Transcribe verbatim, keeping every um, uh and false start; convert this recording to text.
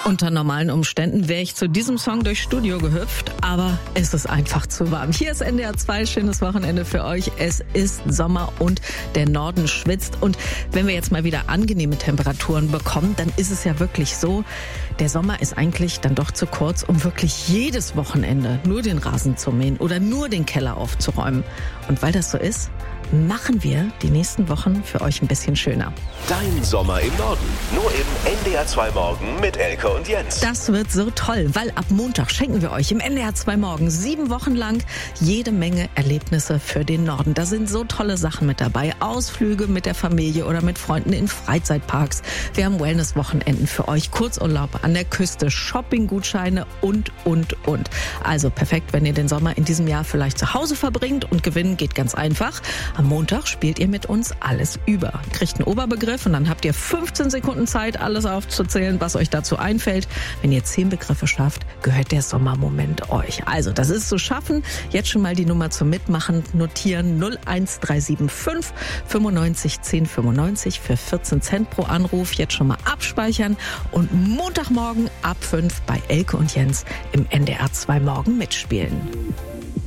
Unter normalen Umständen wäre ich zu diesem Song durchs Studio gehüpft, aber es ist einfach zu warm. Hier ist N D R zwei, schönes Wochenende für euch. Es ist Sommer und der Norden schwitzt. Und wenn wir jetzt mal wieder angenehme Temperaturen bekommen, dann ist es ja wirklich so, der Sommer ist eigentlich dann doch zu kurz, um wirklich jedes Wochenende nur den Rasen zu mähen oder nur den Keller aufzuräumen. Und weil das so ist, machen wir die nächsten Wochen für euch ein bisschen schöner. Dein Sommer im Norden. Nur im N D R zwei Morgen mit Elke und Jens. Das wird so toll, weil ab Montag schenken wir euch im N D R zwei Morgen sieben Wochen lang jede Menge Erlebnisse für den Norden. Da sind so tolle Sachen mit dabei. Ausflüge mit der Familie oder mit Freunden in Freizeitparks. Wir haben Wellness-Wochenenden für euch, Kurzurlaub an der Küste, Shopping-Gutscheine und, und, und. Also perfekt, wenn ihr den Sommer in diesem Jahr vielleicht zu Hause verbringt, und gewinnen geht ganz einfach. Am Montag spielt ihr mit uns alles über. Ihr kriegt einen Oberbegriff und dann habt ihr fünfzehn Sekunden Zeit, alles aufzuzählen, was euch dazu einfällt. Wenn ihr zehn Begriffe schafft, gehört der Sommermoment euch. Also, das ist zu schaffen. Jetzt schon mal die Nummer zum Mitmachen notieren. null eins drei sieben fünf fünfundneunzig zehn fünfundneunzig für vierzehn Cent pro Anruf. Jetzt schon mal abspeichern und Montagmorgen ab fünf bei Elke und Jens im N D R zwei Morgen mitspielen.